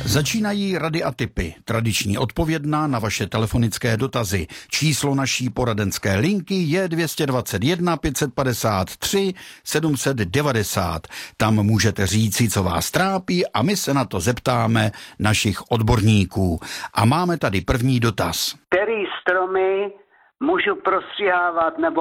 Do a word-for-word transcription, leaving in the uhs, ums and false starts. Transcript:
Začínají rady a tipy. Tradiční odpovědná na vaše telefonické dotazy. Číslo naší poradenské linky je dvě stě dvacet jedna pět set padesát tři sedm set devadesát. Tam můžete říci, co vás trápí, a my se na to zeptáme našich odborníků. A máme tady první dotaz. Který stromy můžu prostříhávat nebo